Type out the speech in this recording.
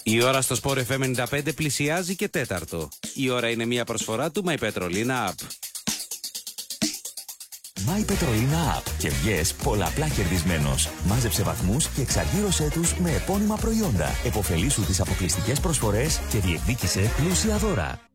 Η ώρα στο Sport FM 95 πλησιάζει και τέταρτο. Η ώρα είναι μια προσφορά του My Petrolina App. My Petrolina App και βγες πολλαπλά κερδισμένος. Μάζεψε βαθμούς και εξαργύρωσέ τους με επώνυμα προϊόντα. Εποφελήσου τις αποκλειστικές προσφορές και διεκδίκησε πλούσια δώρα.